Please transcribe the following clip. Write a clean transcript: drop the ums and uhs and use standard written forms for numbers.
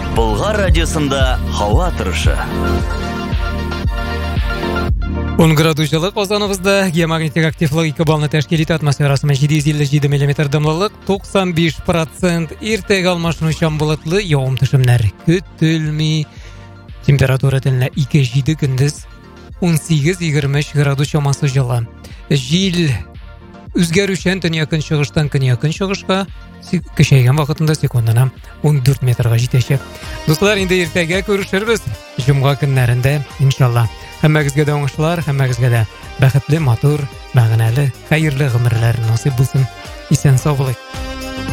Болгар радиосында һава торышы. 10 градус жылы Казаныбызда геомагнитик актив логика балны тәшкил итә, атмосферасымен 757 мм дымлылык, 95% иртәгә алмашынучан болытлы, явым-төшемнәр көтелми. Температура төнлә 2-7, көндез 18-23 градус чамасы жылы. Җил үзгәрүчән көньяк-көнчыгыштан көньяк-көнчыгышка көчәйгән вакытында секундына 14 метрга җитәчәк. Дуслар, инде иртәгә күрешербез. Җомга көннәрендә, иншалла. Һәммәгезгә дә уңышлар, һәммәгезгә дә бәхетле, матур, мәгънәле, хәерле гомерләр насыйп булсын. Исән сау булыйк.